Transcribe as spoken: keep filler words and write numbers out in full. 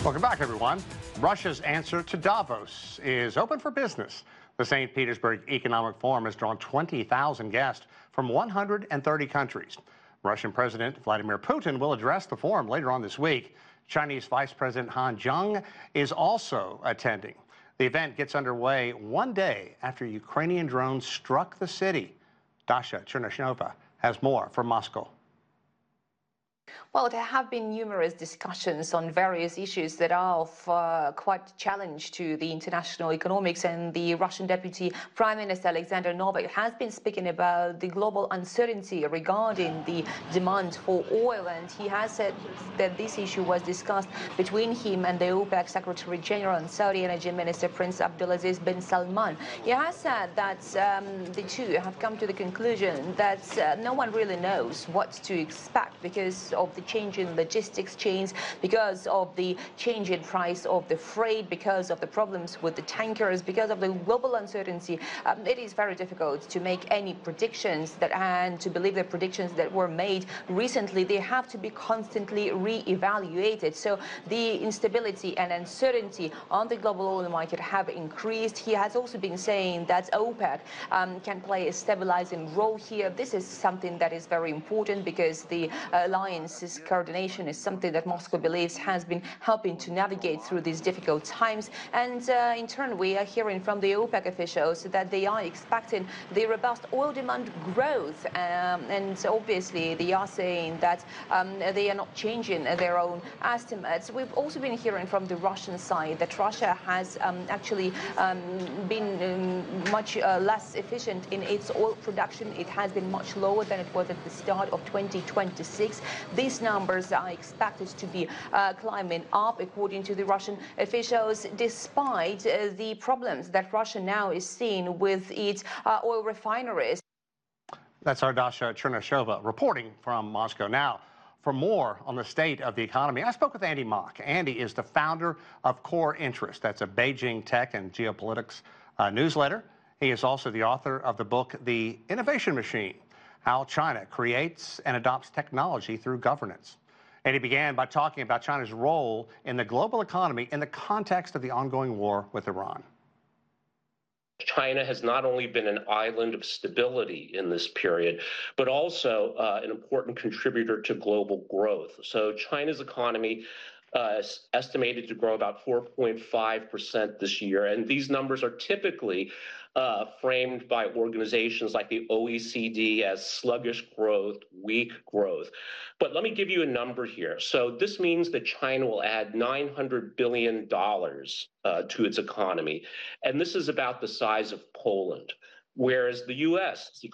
Welcome back, everyone. Russia's answer to Davos is open for business. The Saint Petersburg Economic Forum has drawn twenty thousand guests from one hundred thirty countries. Russian President Vladimir Putin will address the forum later on this week. Chinese Vice President Han Zheng is also attending. The event gets underway one day after Ukrainian drones struck the city. Dasha Chernyshnova has more from Moscow. Well, there have been numerous discussions on various issues that are of uh, quite challenge to the international economics, and the Russian Deputy Prime Minister Alexander Novak has been speaking about the global uncertainty regarding the demand for oil, and he has said that this issue was discussed between him and the OPEC Secretary General and Saudi Energy Minister Prince Abdulaziz bin Salman. He has said that um, the two have come to the conclusion that uh, no one really knows what to expect because of the change in logistics chains, because of the change in price of the freight, because of the problems with the tankers, because of the global uncertainty. Um, it is very difficult to make any predictions that, and to believe the predictions that were made recently, they have to be constantly re-evaluated. So the instability and uncertainty on the global oil market have increased. He has also been saying that OPEC um, can play a stabilizing role here. This is something that is very important because the alliance's coordination is something that Moscow believes has been helping to navigate through these difficult times. And uh, in turn, we are hearing from the OPEC officials that they are expecting the robust oil demand growth. Um, and obviously, they are saying that um, they are not changing their own estimates. We've also been hearing from the Russian side that Russia has um, actually um, been um, much uh, less efficient in its oil production. It has been much lower than it was at the start of twenty twenty-six. These numbers are expected to be uh, climbing up, according to the Russian officials, despite uh, the problems that Russia now is seeing with its uh, oil refineries. That's our Dasha Chernyshnova reporting from Moscow. Now, for more on the state of the economy, I spoke with Andy Mok. Andy is the founder of Core Interest. That's a Beijing tech and geopolitics uh, newsletter. He is also the author of the book, The Innovation Machine: How China Creates and Adopts Technology Through Governance. And he began by talking about China's role in the global economy in the context of the ongoing war with Iran. China has not only been an island of stability in this period, but also uh, an important contributor to global growth. So China's economy Uh, is estimated to grow about four point five percent this year. And these numbers are typically uh, framed by organizations like the O E C D as sluggish growth, weak growth. But let me give you a number here. So this means that China will add nine hundred billion dollars uh, to its economy. And this is about the size of Poland. Whereas the U S